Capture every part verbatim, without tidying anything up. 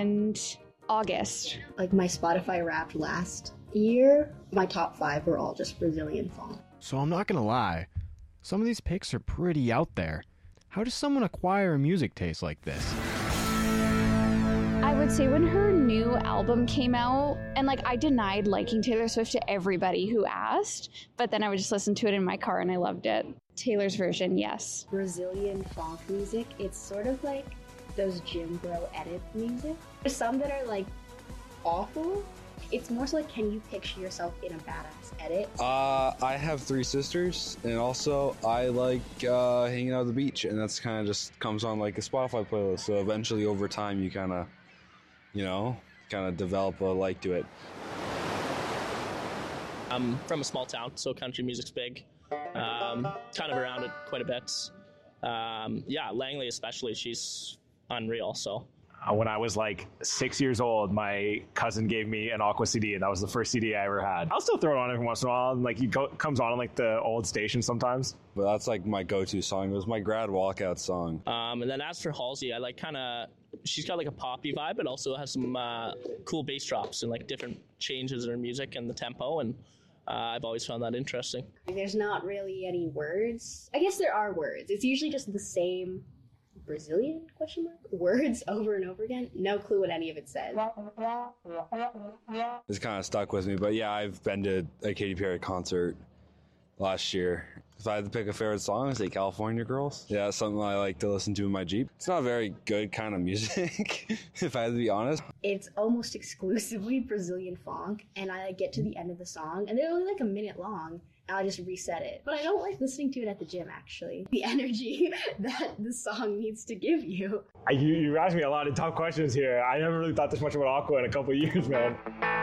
and August. Like my Spotify Wrapped last year, my top five were all just Brazilian funk. So I'm not gonna lie, some of these picks are pretty out there. How does someone acquire a music taste like this? I would say when her new album came out, and like I denied liking Taylor Swift to everybody who asked, but then I would just listen to it in my car and I loved it. Taylor's version, yes. Brazilian funk music, it's sort of like those gym bro edit music. There's some that are like awful. It's more so like, can you picture yourself in a badass edit? Uh, I have three sisters, and also I like uh, hanging out at the beach, and that's kind of just comes on like a Spotify playlist. So eventually, over time, you kind of, you know, kind of develop a like to it. I'm from a small town, so country music's big. Um, kind of around it quite a bit. Um, yeah, Langley especially, she's unreal, so... Uh, when I was like six years old, my cousin gave me an Aqua C D, and that was the first C D I ever had. I'll still throw it on every once in a while, and like he go- comes on in like the old station sometimes. But that's like my go-to song. It was my grad walkout song. Um, and then as for Halsey, I like kind of, she's got like a poppy vibe, but also has some uh, cool bass drops and like different changes in her music and the tempo, and uh, I've always found that interesting. There's not really any words. I guess there are words. It's usually just the same Brazilian question mark words over and over again. No clue what any of it says. It's kind of stuck with me, but yeah, I've been to a Katy Perry concert last year. If I had to pick a favorite song, I'd say California Girls. Yeah, it's something I like to listen to in my Jeep. It's not very good kind of music, if I had to be honest. It's almost exclusively Brazilian funk, and I like, get to the end of the song, and they're only like a minute long, and I just reset it. But I don't like listening to it at the gym, actually. The energy that the song needs to give you. I, you, you asked me a lot of tough questions here. I never really thought this much about Aqua in a couple of years, man.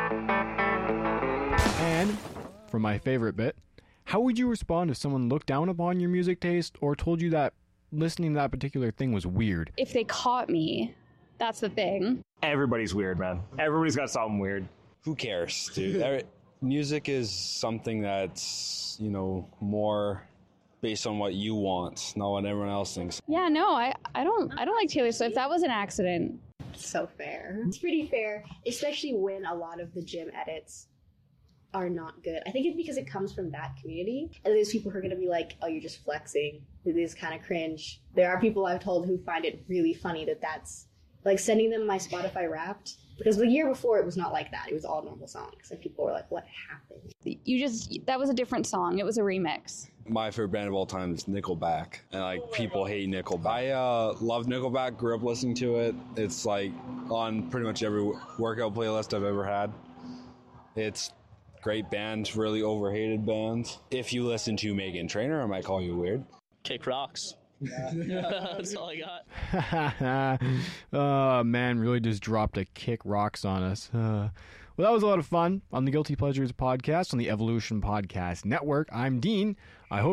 And for my favorite bit, how would you respond if someone looked down upon your music taste or told you that listening to that particular thing was weird? If they caught me, that's the thing. Everybody's weird, man. Everybody's got something weird. Who cares, dude? Every, music is something that's, you know, more based on what you want, not what everyone else thinks. Yeah, no, I, I don't I don't like Taylor Swift. That was an accident. So fair. It's pretty fair, especially when a lot of the gym edits are not good. I think it's because it comes from that community. And there's people who are going to be like, oh, you're just flexing. It is kind of cringe. There are people I've told who find it really funny that that's like sending them my Spotify Wrapped. Because the year before it was not like that. It was all normal songs. And people were like, what happened? You just, that was a different song. It was a remix. My favorite band of all time is Nickelback. And like people hate Nickelback. I uh, love Nickelback, grew up listening to it. It's like on pretty much every workout playlist I've ever had. It's great band, really overhated band. If you listen to Meghan Trainor, I might call you weird. Kick rocks. Yeah. That's all I got. Oh, man, really just dropped a kick rocks on us. Uh, well, that was a lot of fun on the Guilty Pleasures podcast on the Evolution Podcast Network. I'm Dean. I hope